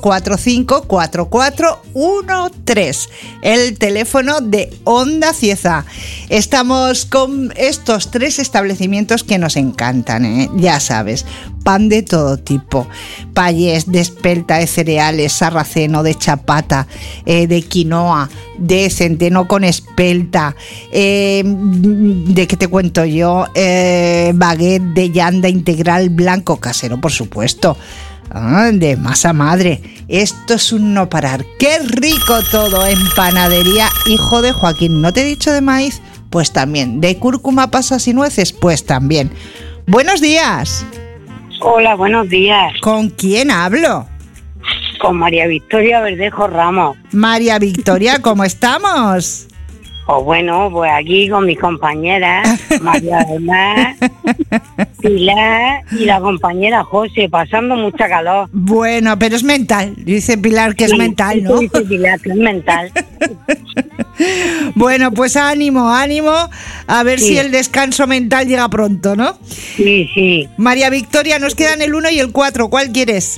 645-4413, el teléfono de Onda Cieza. Estamos con estos 3 establecimientos que nos encantan, ya sabes, pan de todo tipo, payés, de espelta, de cereales, sarraceno, de chapata, de quinoa, de centeno con espelta, de qué te cuento yo, baguette de llanda integral blanco casero, por supuesto. De masa madre. Esto es un no parar. ¡Qué rico todo! En Panadería Hijo de Joaquín. ¿No te he dicho de maíz? Pues también. ¿De cúrcuma, pasas y nueces? Pues también. ¡Buenos días! Hola, buenos días. ¿Con quién hablo? Con María Victoria Verdejo Ramos. María Victoria, ¿cómo estamos? Pues bueno, pues aquí con mis compañeras, María del Mar, Pilar y la compañera José, pasando mucha calor. Bueno, pero es mental. Dice Pilar que sí, es mental, ¿no? Dice Pilar que es mental. Bueno, pues ánimo, a ver si el descanso mental llega pronto, ¿no? Sí, sí. María Victoria, nos quedan el 1 y el 4, ¿cuál quieres?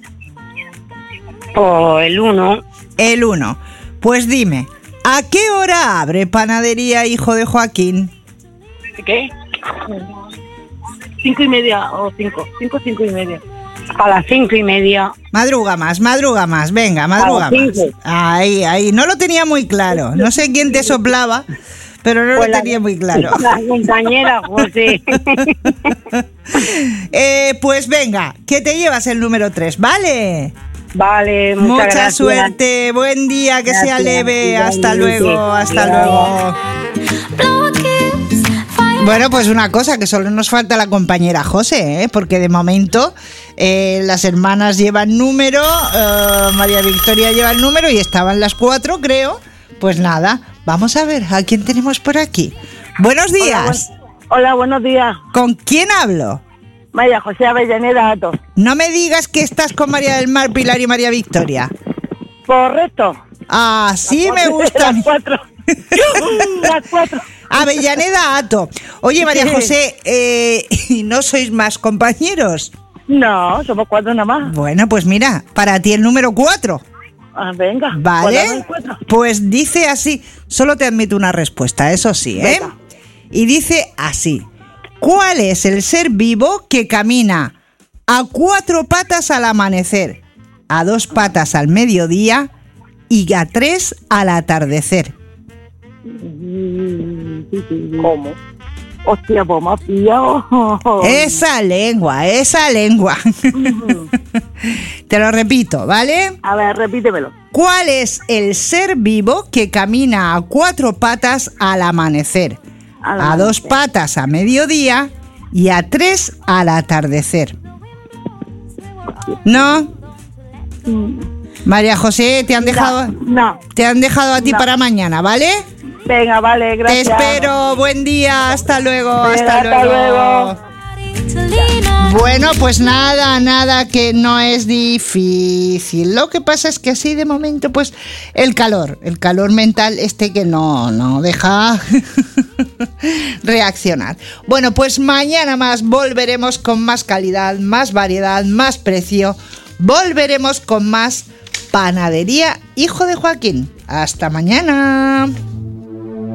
Pues el 1. El 1. Pues dime, ¿a qué hora abre Panadería Hijo de Joaquín? ¿Qué? 5:30 o 5. 5:30. A las 5:30. Madruga más, venga, madruga más. Ahí, no lo tenía muy claro. No sé quién te soplaba, pero no pues lo tenía muy claro. La compañera José. Pues venga, que te llevas el número 3, ¿vale? Vale, mucha gracias. Suerte, buen día, que sea leve. Hasta luego. Bueno, pues una cosa, que solo nos falta la compañera José, porque de momento las hermanas llevan número, María Victoria lleva el número y estaban las 4, creo. Pues nada, vamos a ver a quién tenemos por aquí. Buenos días. Hola, buenos días. ¿Con quién hablo? María José Avellaneda Ato. No me digas que estás con María del Mar, Pilar y María Victoria. Correcto. Así me gusta. Las 4. Las 4. Avellaneda Ato. Oye, María José, ¿y no sois más compañeros? No, somos 4 nada más. Bueno, pues mira, para ti el número 4. Venga. Vale. Pues dice así, solo te admito una respuesta, eso sí, Venga. Y dice así: ¿cuál es el ser vivo que camina a 4 patas al amanecer, a 2 patas al mediodía y a 3 al atardecer? ¿Cómo? Hostia, pues me has pillado. Esa lengua. Te lo repito, ¿vale? A ver, repítemelo. ¿Cuál es el ser vivo que camina a 4 patas al amanecer, a 2 patas a mediodía y a 3 al atardecer? ¿No? María José, te han dejado. No. Te han dejado a ti para mañana, ¿vale? Venga, vale, gracias. Te espero, buen día, hasta luego. Venga, hasta luego. Bueno, pues nada, que no es difícil. Lo que pasa es que así de momento, pues el calor mental que no deja reaccionar. Bueno, pues mañana más volveremos con más calidad, más variedad, más precio. Volveremos con más Panadería Hijo de Joaquín. Hasta mañana.